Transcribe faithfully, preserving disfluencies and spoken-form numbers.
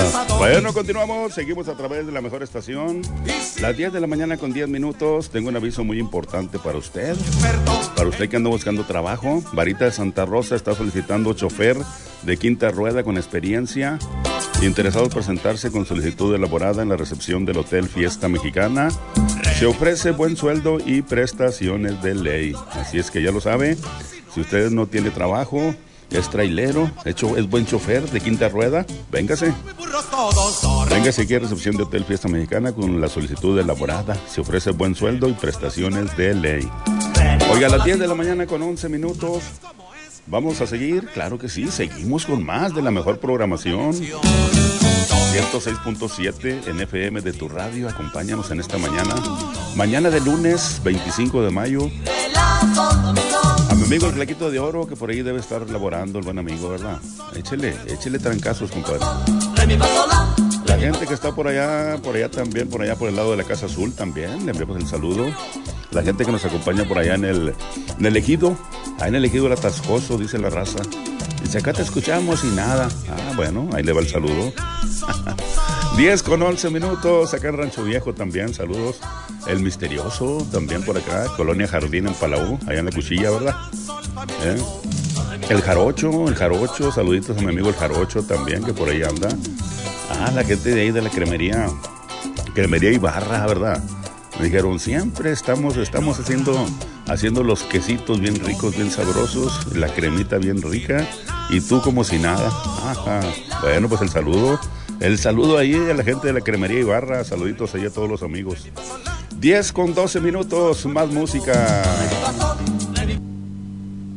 Bueno, continuamos, seguimos a través de la mejor estación. Las diez de la mañana con diez minutos. Tengo un aviso muy importante para usted. Para usted que anda buscando trabajo, Varita de Santa Rosa está solicitando chofer de quinta rueda con experiencia. Interesado en presentarse con solicitud elaborada en la recepción del Hotel Fiesta Mexicana. Se ofrece buen sueldo y prestaciones de ley. Así es que ya lo sabe, si usted no tiene trabajo, es trailero, hecho, es buen chofer de quinta rueda, véngase. Véngase aquí a recepción de Hotel Fiesta Mexicana con la solicitud elaborada. Se ofrece buen sueldo y prestaciones de ley. Oiga, a las diez de la mañana con once minutos. Vamos a seguir, claro que sí, seguimos con más de la mejor programación. ciento seis punto siete en F M de tu radio, acompáñanos en esta mañana. Mañana de lunes, veinticinco de mayo. A mi amigo el Flaquito de Oro, que por ahí debe estar laborando, el buen amigo, ¿verdad? Échele, échele trancazos, compadre. La gente que está por allá, por allá también, por allá por el lado de la Casa Azul también, le enviamos el saludo. La gente que nos acompaña por allá en el, en el Ejido, ahí en el Ejido el Atascoso, dice la raza. Dice, acá te escuchamos y nada. Ah, bueno, ahí le va el saludo. diez con once minutos, acá en Rancho Viejo también, saludos. El Misterioso, también por acá, Colonia Jardín en Palau, allá en la Cuchilla, ¿verdad? ¿Eh? El Jarocho, el Jarocho, saluditos a mi amigo el Jarocho también, que por ahí anda. Ah, la gente de ahí de la cremería, cremería Ibarra, ¿verdad? Me dijeron, siempre estamos, estamos haciendo, haciendo los quesitos bien ricos, bien sabrosos, la cremita bien rica, y tú como si nada. Ajá. Bueno, pues el saludo, el saludo ahí a la gente de la cremería Ibarra, saluditos ahí a todos los amigos. diez con doce minutos, más música.